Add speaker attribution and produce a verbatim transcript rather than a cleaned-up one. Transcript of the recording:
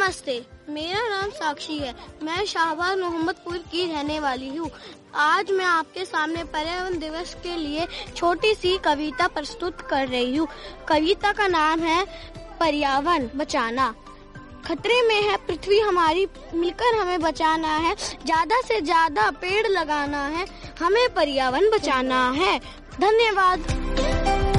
Speaker 1: नमस्ते, मेरा नाम साक्षी है। मैं शाहबाद मोहम्मदपुर की रहने वाली हूँ। आज मैं आपके सामने पर्यावरण दिवस के लिए छोटी सी कविता प्रस्तुत कर रही हूँ। कविता का नाम है पर्यावरण बचाना। खतरे में है पृथ्वी हमारी, मिलकर हमें बचाना है। ज्यादा से ज्यादा पेड़ लगाना है, हमें पर्यावरण बचाना है। धन्यवाद।